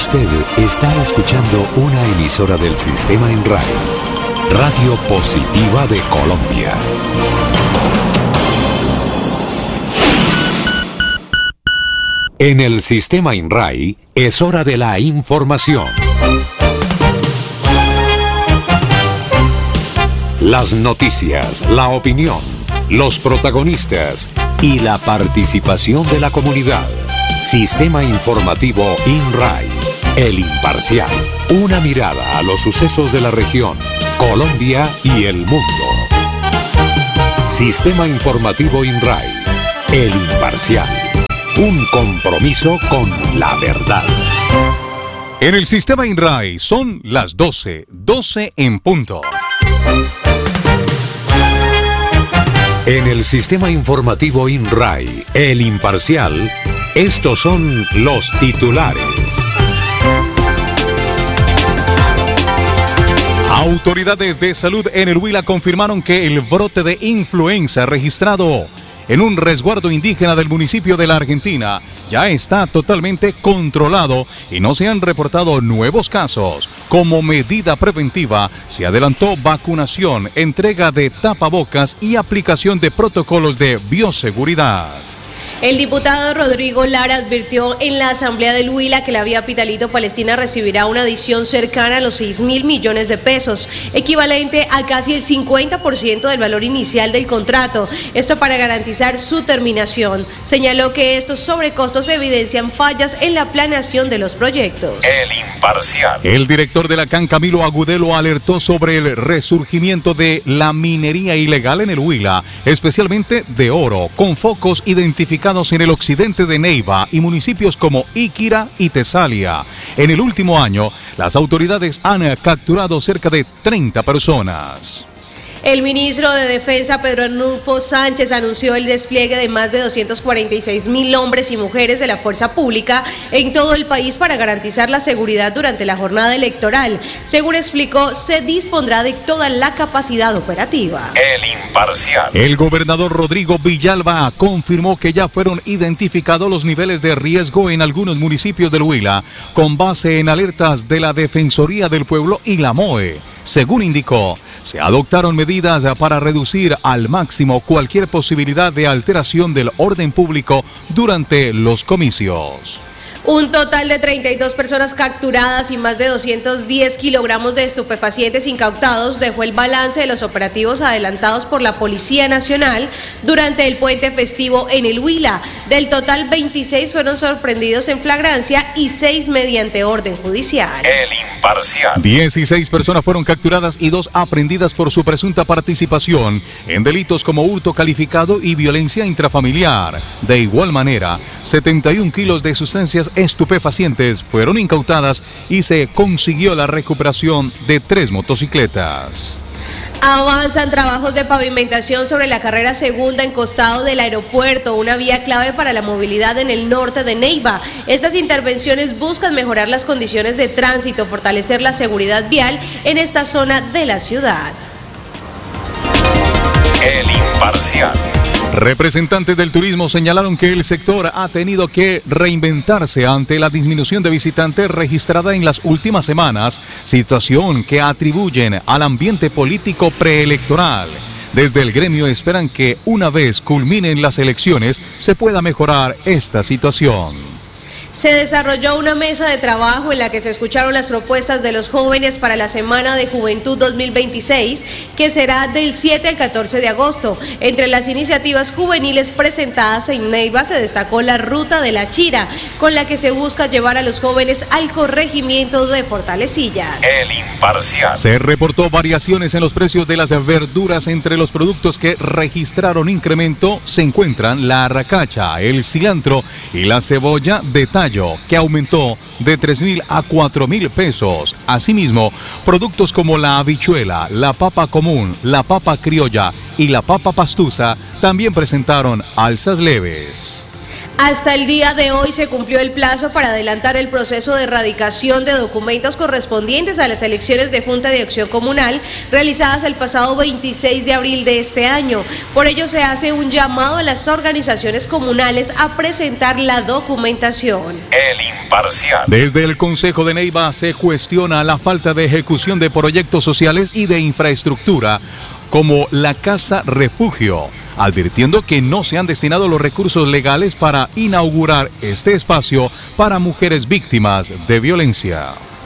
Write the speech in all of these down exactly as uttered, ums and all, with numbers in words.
Usted está escuchando una emisora del Sistema INRAI, Radio Positiva de Colombia. En el Sistema INRAI es hora de la información. Las noticias, la opinión, los protagonistas y la participación de la comunidad. Sistema Informativo INRAI, el imparcial. Una mirada a los sucesos de la región, Colombia y el mundo. Sistema Informativo INRAI, el imparcial. Un compromiso con la verdad. En el Sistema INRAI son las doce, doce en punto. En el Sistema Informativo INRAI, el imparcial, estos son los titulares. Autoridades de salud en el Huila confirmaron que el brote de influenza registrado en un resguardo indígena del municipio de La Argentina ya está totalmente controlado y no se han reportado nuevos casos. Como medida preventiva, se adelantó vacunación, entrega de tapabocas y aplicación de protocolos de bioseguridad. El diputado Rodrigo Lara advirtió en la Asamblea del Huila que la vía Pitalito-Palestina recibirá una adición cercana a los seis mil millones de pesos, equivalente a casi el cincuenta por ciento del valor inicial del contrato, esto para garantizar su terminación. Señaló que estos sobrecostos evidencian fallas en la planeación de los proyectos. El imparcial. El director de la C A N, Camilo Agudelo, alertó sobre el resurgimiento de la minería ilegal en el Huila, especialmente de oro, con focos identificados en el occidente de Neiva y municipios como Iquira y Tesalia. En el último año, las autoridades han capturado cerca de treinta personas. El ministro de Defensa, Pedro Arnulfo Sánchez, anunció el despliegue de más de doscientos cuarenta y seis mil hombres y mujeres de la fuerza pública en todo el país para garantizar la seguridad durante la jornada electoral. Según explicó, se dispondrá de toda la capacidad operativa. El imparcial. El gobernador Rodrigo Villalba confirmó que ya fueron identificados los niveles de riesgo en algunos municipios del Huila, con base en alertas de la Defensoría del Pueblo y la M O E. Según indicó, se adoptaron medidas para reducir al máximo cualquier posibilidad de alteración del orden público durante los comicios. Un total de treinta y dos personas capturadas y más de doscientos diez kilogramos de estupefacientes incautados dejó el balance de los operativos adelantados por la Policía Nacional durante el puente festivo en el Huila. Del total, veintiséis fueron sorprendidos en flagrancia y seis mediante orden judicial. El imparcial. dieciséis personas fueron capturadas y dos aprehendidas por su presunta participación en delitos como hurto calificado y violencia intrafamiliar. De igual manera, setenta y un kilos de sustancias estupefacientes fueron incautadas y se consiguió la recuperación de tres motocicletas. Avanzan trabajos de pavimentación sobre la carrera segunda en costado del aeropuerto, una vía clave para la movilidad en el norte de Neiva. Estas intervenciones buscan mejorar las condiciones de tránsito, fortalecer la seguridad vial en esta zona de la ciudad. El imparcial. Representantes del turismo señalaron que el sector ha tenido que reinventarse ante la disminución de visitantes registrada en las últimas semanas, situación que atribuyen al ambiente político preelectoral. Desde el gremio esperan que una vez culminen las elecciones se pueda mejorar esta situación. Se desarrolló una mesa de trabajo en la que se escucharon las propuestas de los jóvenes para la Semana de Juventud dos mil veintiséis, que será del siete al catorce de agosto. Entre las iniciativas juveniles presentadas en Neiva se destacó la Ruta de la Chira, con la que se busca llevar a los jóvenes al corregimiento de Fortalecillas. El imparcial. Se reportó variaciones en los precios de las verduras. Entre los productos que registraron incremento se encuentran la arracacha, el cilantro y la cebolla de tallo, que aumentó de tres mil a cuatro mil pesos. Asimismo, productos como la habichuela, la papa común, la papa criolla y la papa pastusa también presentaron alzas leves. Hasta el día de hoy se cumplió el plazo para adelantar el proceso de erradicación de documentos correspondientes a las elecciones de Junta de Acción Comunal realizadas el pasado veintiséis de abril de este año. Por ello se hace un llamado a las organizaciones comunales a presentar la documentación. El Imparcial. Desde el Consejo de Neiva se cuestiona la falta de ejecución de proyectos sociales y de infraestructura como la Casa Refugio, advirtiendo que no se han destinado los recursos legales para inaugurar este espacio para mujeres víctimas de violencia.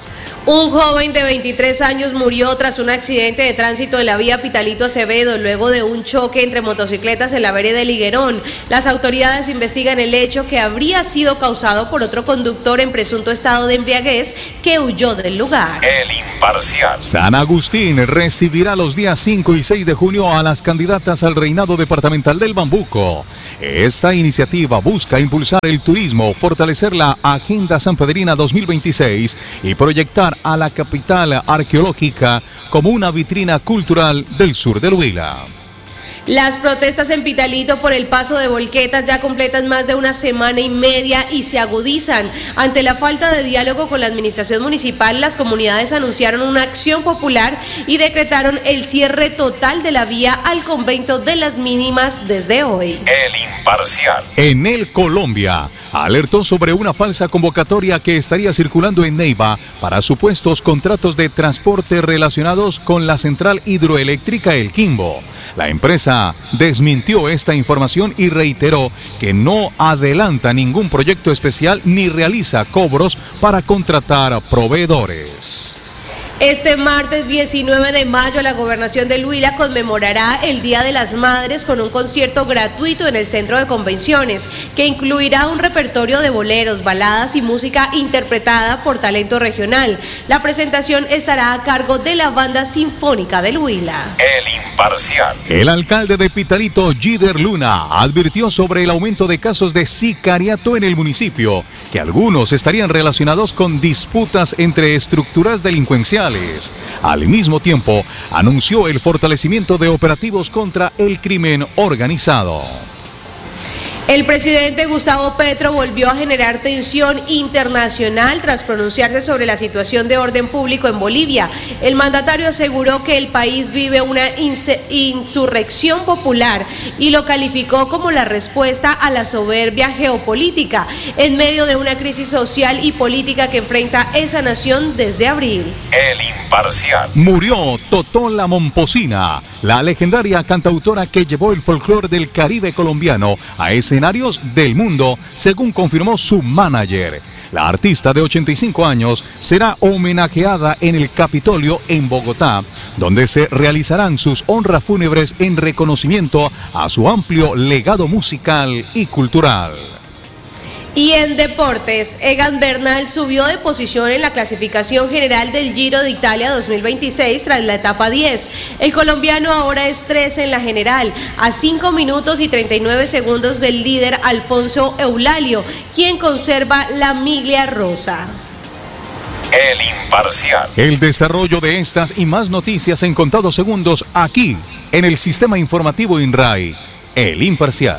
Un joven de veintitrés años murió tras un accidente de tránsito en la vía Pitalito Acevedo, luego de un choque entre motocicletas en la vereda de Liguerón. Las autoridades investigan el hecho, que habría sido causado por otro conductor en presunto estado de embriaguez que huyó del lugar. El Imparcial. San Agustín recibirá los días cinco y seis de junio a las candidatas al reinado departamental del Bambuco. Esta iniciativa busca impulsar el turismo, fortalecer la Agenda Sanpedrina dos mil veintiséis y proyectar a la capital arqueológica como una vitrina cultural del sur del Huila. Las protestas en Pitalito por el paso de volquetas ya completan más de una semana y media y se agudizan. Ante la falta de diálogo con la administración municipal, las comunidades anunciaron una acción popular y decretaron el cierre total de la vía al convento de las mínimas desde hoy. El Imparcial. En el Colombia alertó sobre una falsa convocatoria que estaría circulando en Neiva para supuestos contratos de transporte relacionados con la central hidroeléctrica El Quimbo. La empresa desmintió esta información y reiteró que no adelanta ningún proyecto especial ni realiza cobros para contratar proveedores. Este martes diecinueve de mayo, la Gobernación del Huila conmemorará el Día de las Madres con un concierto gratuito en el Centro de Convenciones, que incluirá un repertorio de boleros, baladas y música interpretada por talento regional. La presentación estará a cargo de la Banda Sinfónica del Huila. El Imparcial. El alcalde de Pitalito, Gider Luna, advirtió sobre el aumento de casos de sicariato en el municipio, que algunos estarían relacionados con disputas entre estructuras delincuenciales. Al mismo tiempo, anunció el fortalecimiento de operativos contra el crimen organizado. El presidente Gustavo Petro volvió a generar tensión internacional tras pronunciarse sobre la situación de orden público en Bolivia. El mandatario aseguró que el país vive una insurrección popular y lo calificó como la respuesta a la soberbia geopolítica en medio de una crisis social y política que enfrenta esa nación desde abril. El Imparcial. Murió Totó la Momposina, la legendaria cantautora que llevó el folclore del Caribe colombiano a escenarios del mundo, según confirmó su manager. La artista de ochenta y cinco años será homenajeada en el Capitolio en Bogotá, donde se realizarán sus honras fúnebres en reconocimiento a su amplio legado musical y cultural. Y en deportes, Egan Bernal subió de posición en la clasificación general del Giro de Italia dos mil veintiséis tras la etapa diez. El colombiano ahora es trece en la general, a cinco minutos y treinta y nueve segundos del líder Alfonso Eulalio, quien conserva la miglia rosa. El Imparcial. El desarrollo de estas y más noticias en contados segundos aquí, en el sistema informativo INRAI, El Imparcial.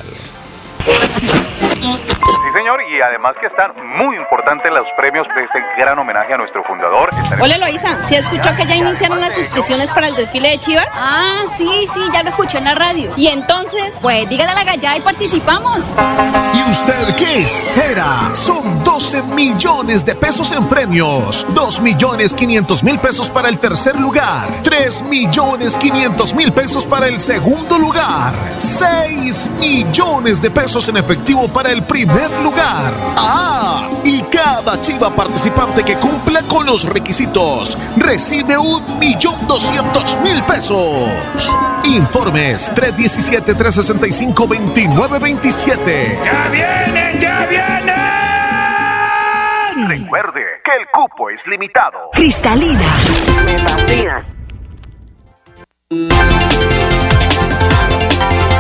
Señor, y además que están muy importantes los premios de este gran homenaje a nuestro fundador. Hola Eloísa, ¿sí escuchó que ya iniciaron las inscripciones para el desfile de Chivas? Ah, sí, sí, ya lo escuché en la radio. ¿Y entonces? Pues dígale a la gallada y participamos. ¿Y usted qué espera? Son doce millones de pesos en premios, dos millones quinientos mil pesos para el tercer lugar, tres millones quinientos mil pesos para el segundo lugar, seis millones de pesos en efectivo para el primer lugar. Ah, y cada chiva participante que cumpla con los requisitos recibe un millón doscientos mil pesos. Informes tres uno siete, tres seis cinco, dos nueve dos siete. ¡Ya vienen, ya vienen! Recuerde que el cupo es limitado. Cristalina. Me fascina.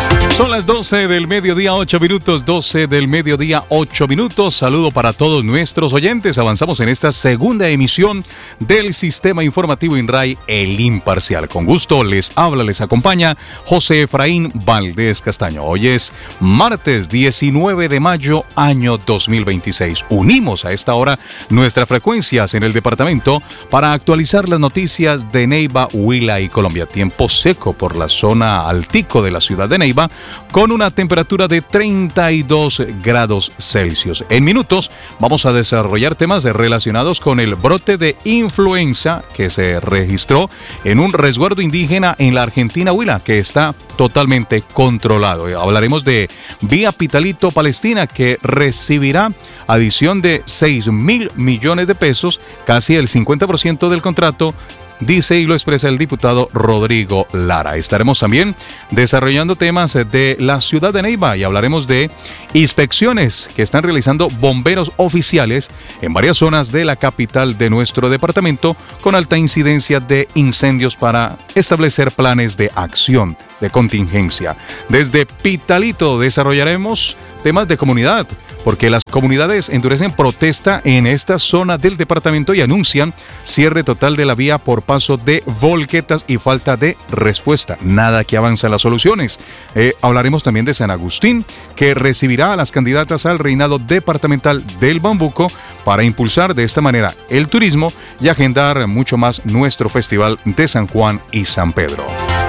Son las doce del mediodía, ocho minutos, doce del mediodía, ocho minutos. Saludo para todos nuestros oyentes. Avanzamos en esta segunda emisión del Sistema Informativo INRAI, El Imparcial. Con gusto les habla, les acompaña José Efraín Valdés Castaño. Hoy es martes diecinueve de mayo, año dos mil veintiséis. Unimos a esta hora nuestras frecuencias en el departamento para actualizar las noticias de Neiva, Huila y Colombia. Tiempo seco por la zona altico de la ciudad de Neiva, con una temperatura de treinta y dos grados Celsius. En minutos vamos a desarrollar temas relacionados con el brote de influenza que se registró en un resguardo indígena en la Argentina Huila, que está totalmente controlado. Hablaremos de Vía Pitalito Palestina, que recibirá adición de seis mil millones de pesos, casi el cincuenta por ciento del contrato, dice y lo expresa el diputado Rodrigo Lara. Estaremos también desarrollando temas de la ciudad de Neiva y hablaremos de inspecciones que están realizando bomberos oficiales en varias zonas de la capital de nuestro departamento con alta incidencia de incendios para establecer planes de acción de contingencia. Desde Pitalito desarrollaremos temas de comunidad, porque las comunidades endurecen protesta en esta zona del departamento y anuncian cierre total de la vía por paso de volquetas y falta de respuesta. Nada que avanza en las soluciones. Eh, hablaremos también de San Agustín, que recibirá a las candidatas al reinado departamental del Bambuco para impulsar de esta manera el turismo y agendar mucho más nuestro festival de San Juan y San Pedro.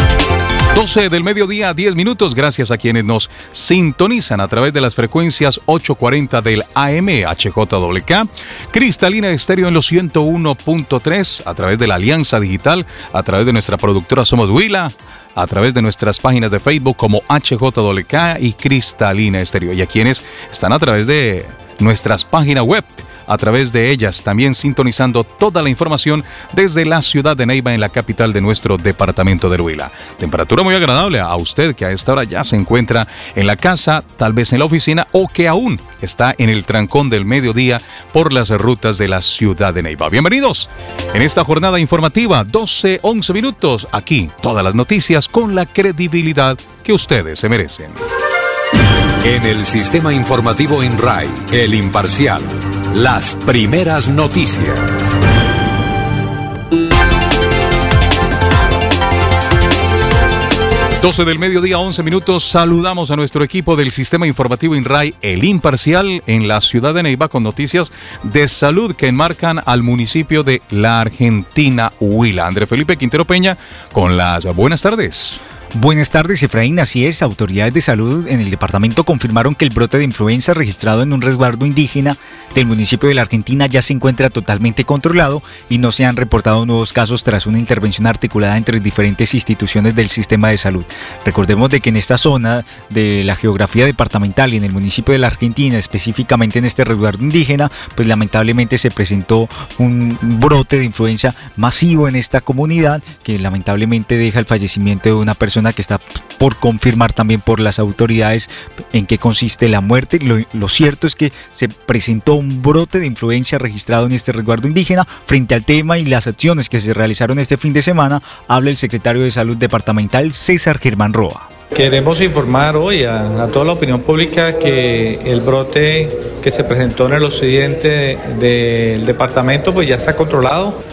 doce del mediodía, diez minutos, gracias a quienes nos sintonizan a través de las frecuencias ochocientos cuarenta del A M H J W K, Cristalina Estéreo en los ciento uno punto tres, a través de la Alianza Digital, a través de nuestra productora Somos Huila, a través de nuestras páginas de Facebook como H J W K y Cristalina Estéreo, y a quienes están a través de nuestras páginas web, a través de ellas también sintonizando toda la información desde la ciudad de Neiva, en la capital de nuestro departamento de Huila. Temperatura muy agradable a usted que a esta hora ya se encuentra en la casa, tal vez en la oficina, o que aún está en el trancón del mediodía por las rutas de la ciudad de Neiva. Bienvenidos en esta jornada informativa, doce, once minutos, aquí todas las noticias con la credibilidad que ustedes se merecen. En el Sistema Informativo INRAI, El Imparcial, las primeras noticias. doce del mediodía, once minutos. Saludamos a nuestro equipo del Sistema Informativo INRAI, El Imparcial, en la ciudad de Neiva, con noticias de salud que enmarcan al municipio de la Argentina Huila. André Felipe Quintero Peña con las buenas tardes. Buenas tardes, Efraín. Así es, autoridades de salud en el departamento confirmaron que el brote de influenza registrado en un resguardo indígena del municipio de la Argentina ya se encuentra totalmente controlado y no se han reportado nuevos casos tras una intervención articulada entre diferentes instituciones del sistema de salud. Recordemos de que en esta zona de la geografía departamental y en el municipio de la Argentina, específicamente en este resguardo indígena, pues lamentablemente se presentó un brote de influenza masivo en esta comunidad que lamentablemente deja el fallecimiento de una persona que está por confirmar también por las autoridades en qué consiste la muerte. Lo, lo cierto es que se presentó un brote de influenza registrado en este resguardo indígena. Frente al tema y las acciones que se realizaron este fin de semana, habla el secretario de Salud Departamental, César Germán Roa. Queremos informar hoy a, a toda la opinión pública que el brote que se presentó en el occidente del departamento pues ya está controlado,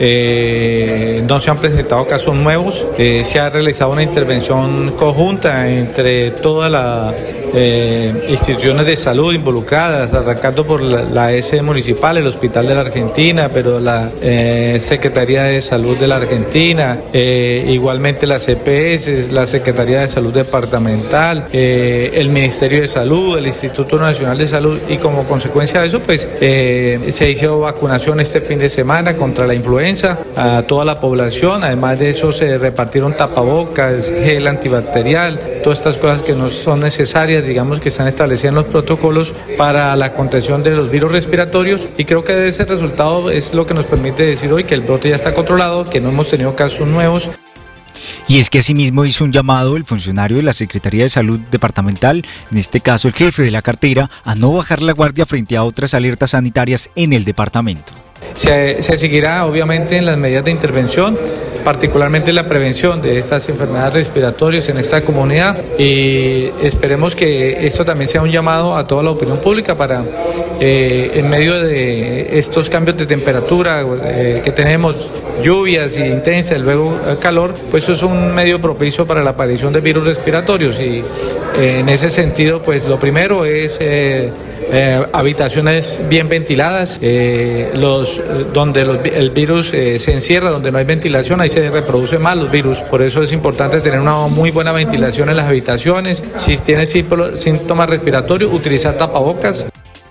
eh, no se han presentado casos nuevos, eh, se ha realizado una intervención conjunta entre todas las eh, instituciones de salud involucradas, arrancando por la, la A S municipal, el Hospital de la Argentina, pero la eh, Secretaría de Salud de la Argentina, eh, igualmente las E P S, la Secretaría de Salud Departamental, eh, el Ministerio de Salud, el Instituto Nacional de Salud, y como consecuencia de eso pues eh, se hizo vacunación este fin de semana contra la influenza a toda la población. Además de eso se repartieron tapabocas, gel antibacterial, todas estas cosas que no son necesarias, digamos, que están establecidas en los protocolos para la contención de los virus respiratorios, y creo que ese resultado es lo que nos permite decir hoy que el brote ya está controlado, que no hemos tenido casos nuevos. Y es que asimismo hizo un llamado el funcionario de la Secretaría de Salud Departamental, en este caso el jefe de la cartera, a no bajar la guardia frente a otras alertas sanitarias en el departamento. Se, se seguirá obviamente en las medidas de intervención. particularmente la prevención de estas enfermedades respiratorias en esta comunidad, y esperemos que esto también sea un llamado a toda la opinión pública para, eh, en medio de estos cambios de temperatura eh, que tenemos, lluvias intensas, luego calor, pues eso es un medio propicio para la aparición de virus respiratorios, y eh, en ese sentido, pues lo primero es eh, eh, habitaciones bien ventiladas, eh, los, donde los, el virus eh, se encierra, donde no hay ventilación, ahí se reproduce más los virus, por eso es importante tener una muy buena ventilación en las habitaciones. Si tiene síntomas respiratorios, utilizar tapabocas.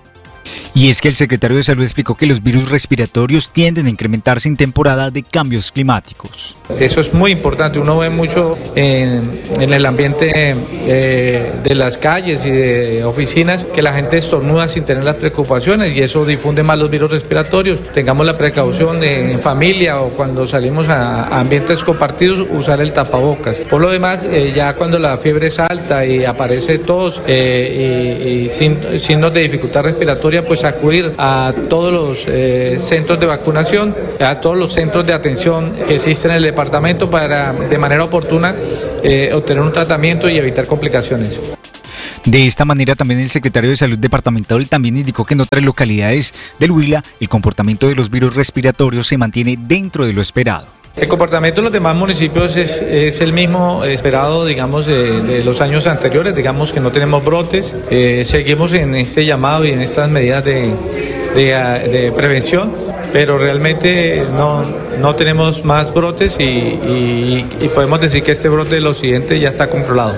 Y es que el secretario de Salud explicó que los virus respiratorios tienden a incrementarse en temporada de cambios climáticos. Eso es muy importante, uno ve mucho en, en el ambiente eh, de las calles y de oficinas que la gente estornuda sin tener las preocupaciones, y eso difunde más los virus respiratorios. Tengamos la precaución de, en familia o cuando salimos a, a ambientes compartidos, usar el tapabocas. Por lo demás, eh, ya cuando la fiebre es alta y aparece tos eh, y, y sin, signos de dificultad respiratoria, pues acudir a todos los eh, centros de vacunación, a todos los centros de atención que existen en el departamento para de manera oportuna eh, obtener un tratamiento y evitar complicaciones. De esta manera, también el secretario de Salud departamental también indicó que en otras localidades del Huila el comportamiento de los virus respiratorios se mantiene dentro de lo esperado. El comportamiento de los demás municipios es, es el mismo esperado, digamos, de, de los años anteriores, digamos que no tenemos brotes, eh, seguimos en este llamado y en estas medidas de, de, de prevención, pero realmente no, no tenemos más brotes y, y, y podemos decir que este brote del occidente ya está controlado.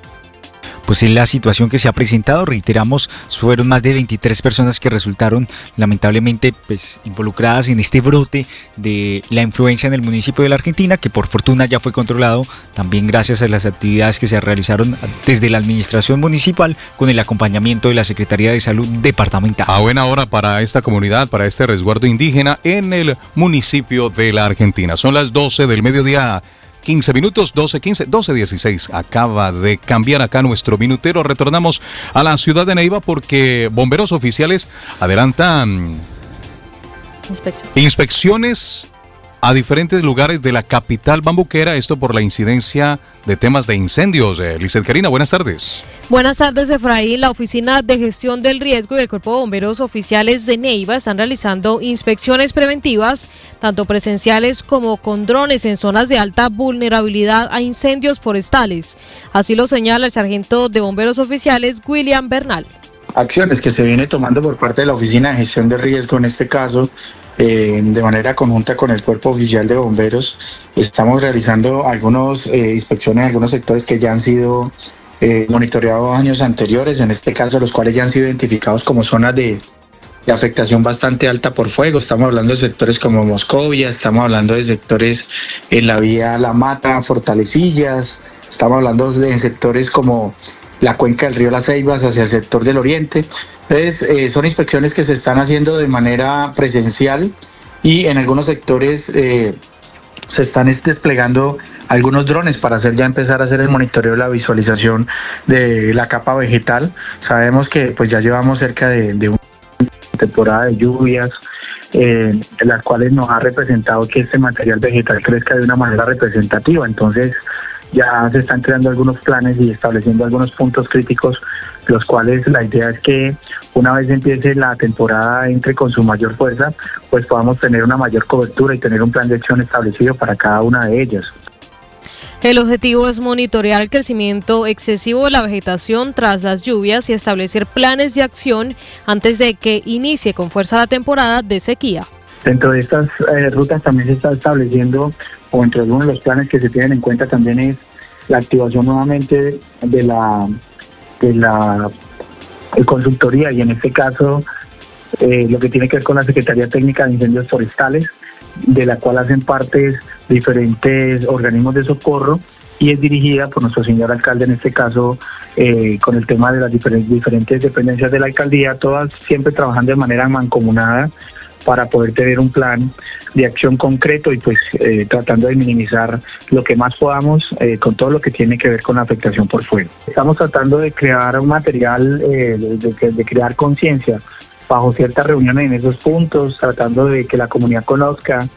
Pues en la situación que se ha presentado, reiteramos, fueron más de veintitrés personas que resultaron lamentablemente pues, involucradas en este brote de la influenza en el municipio de la Argentina, que por fortuna ya fue controlado, también gracias a las actividades que se realizaron desde la administración municipal con el acompañamiento de la Secretaría de Salud departamental. A buena hora para esta comunidad, para este resguardo indígena en el municipio de la Argentina. Son las doce del mediodía. quince minutos, doce quince, doce dieciséis. Acaba de cambiar acá nuestro minutero. Retornamos a la ciudad de Neiva porque bomberos oficiales adelantan Inspección. inspecciones a diferentes lugares de la capital bambuquera, esto por la incidencia de temas de incendios. Eh, Lizeth Karina, buenas tardes. Buenas tardes, Efraín. La Oficina de Gestión del Riesgo y el Cuerpo de Bomberos Oficiales de Neiva están realizando inspecciones preventivas, tanto presenciales como con drones en zonas de alta vulnerabilidad a incendios forestales. Así lo señala el sargento de Bomberos Oficiales, William Bernal. Acciones que se viene tomando por parte de la Oficina de Gestión del Riesgo, en este caso, eh, de manera conjunta con el Cuerpo Oficial de Bomberos. Estamos realizando algunas eh, inspecciones en algunos sectores que ya han sido eh, monitoreados años anteriores, en este caso los cuales ya han sido identificados como zonas de, de afectación bastante alta por fuego. Estamos hablando de sectores como Moscovia, estamos hablando de sectores en la vía La Mata, Fortalecillas, estamos hablando de sectores como la cuenca del río Las Ceibas hacia el sector del oriente. Entonces, eh, son inspecciones que se están haciendo de manera presencial y en algunos sectores eh, se están desplegando algunos drones para hacer ya empezar a hacer el monitoreo y la visualización de la capa vegetal. Sabemos que pues ya llevamos cerca de, de una temporada de lluvias, eh, las cuales nos ha representado que este material vegetal crezca de una manera representativa. Entonces, ya se están creando algunos planes y estableciendo algunos puntos críticos, los cuales la idea es que una vez empiece la temporada, entre con su mayor fuerza, pues podamos tener una mayor cobertura y tener un plan de acción establecido para cada una de ellas. El objetivo es monitorear el crecimiento excesivo de la vegetación tras las lluvias y establecer planes de acción antes de que inicie con fuerza la temporada de sequía. Dentro de estas eh, rutas también se está estableciendo, o entre algunos de los planes que se tienen en cuenta también es la activación nuevamente de la de la de consultoría, y en este caso eh, lo que tiene que ver con la Secretaría Técnica de Incendios Forestales, de la cual hacen parte diferentes organismos de socorro y es dirigida por nuestro señor alcalde, en este caso eh, con el tema de las diferentes, diferentes dependencias de la alcaldía, todas siempre trabajando de manera mancomunada para poder tener un plan de acción concreto y pues eh, tratando de minimizar lo que más podamos eh, con todo lo que tiene que ver con la afectación por fuego. Estamos tratando de crear un material, eh, de, de, de crear conciencia bajo ciertas reuniones en esos puntos, tratando de que la comunidad conozca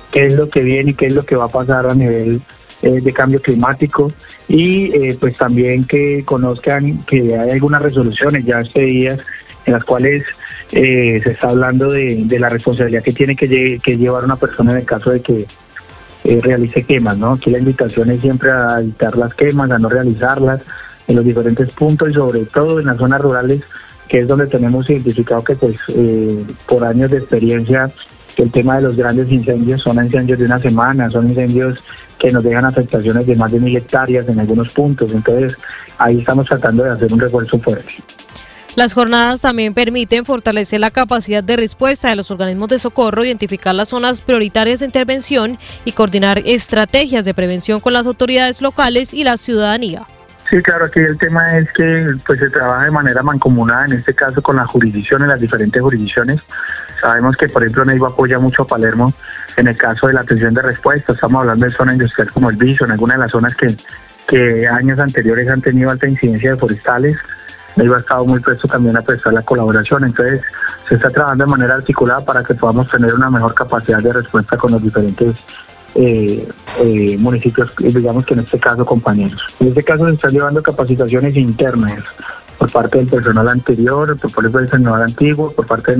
qué es lo que viene y qué es lo que va a pasar a nivel eh, de cambio climático, y eh, pues también que conozcan que hay algunas resoluciones ya expedidas en las cuales eh, se está hablando de, de la responsabilidad que tiene que, lle- que llevar una persona en el caso de que eh, realice quemas, ¿no? Aquí la invitación es siempre a evitar las quemas, a no realizarlas en los diferentes puntos y sobre todo en las zonas rurales, que es donde tenemos identificado que pues eh, por años de experiencia el tema de los grandes incendios son incendios de una semana, son incendios que nos dejan afectaciones de más de mil hectáreas en algunos puntos, entonces ahí estamos tratando de hacer un refuerzo fuerte. Las jornadas también permiten fortalecer la capacidad de respuesta de los organismos de socorro, identificar las zonas prioritarias de intervención y coordinar estrategias de prevención con las autoridades locales y la ciudadanía. Sí, claro, aquí el tema es que pues se trabaja de manera mancomunada, en este caso con las jurisdicciones, las diferentes jurisdicciones. Sabemos que, por ejemplo, Neiva apoya mucho a Palermo en el caso de la atención de respuesta. Estamos hablando de zona industrial como el Viso, en algunas de las zonas que, que años anteriores han tenido alta incidencia de forestales. Neiva ha estado muy presto también a prestar la colaboración. Entonces, se está trabajando de manera articulada para que podamos tener una mejor capacidad de respuesta con los diferentes Eh, eh, municipios, digamos que en este caso compañeros. En este caso se están llevando capacitaciones internas por parte del personal anterior, por parte del personal antiguo, por parte de